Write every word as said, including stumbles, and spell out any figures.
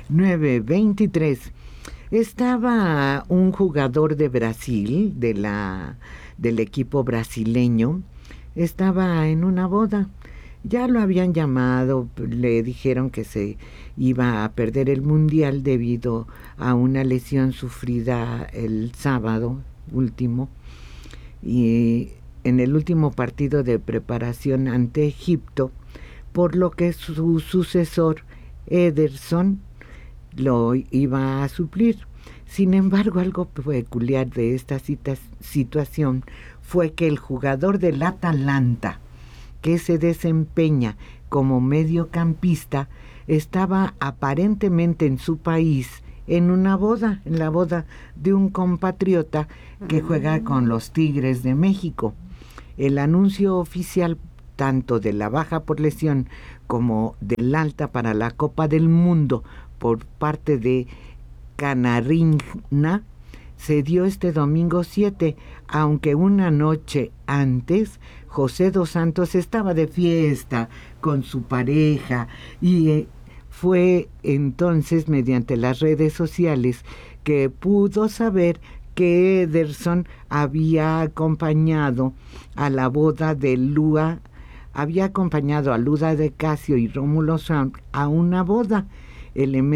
nueve veintitrés. Estaba un jugador de Brasil, de la, del equipo brasileño, estaba en una boda. Ya lo habían llamado, le dijeron que se iba a perder el mundial debido a una lesión sufrida el sábado último, y en el último partido de preparación ante Egipto, por lo que su sucesor, Ederson, lo iba a suplir. Sin embargo, algo peculiar de esta situación fue que el jugador del Atalanta, que se desempeña como mediocampista, estaba aparentemente en su país en una boda, en la boda de un compatriota que juega con los Tigres de México. El anuncio oficial tanto de la baja por lesión como del alta para la Copa del Mundo por parte de Canarinha se dio este domingo siete, aunque una noche antes José dos Santos estaba de fiesta con su pareja, y eh, fue entonces mediante las redes sociales que pudo saber que Ederson había acompañado a la boda de Lua, había acompañado a Luda de Casio y Rómulo Sanz a una boda. El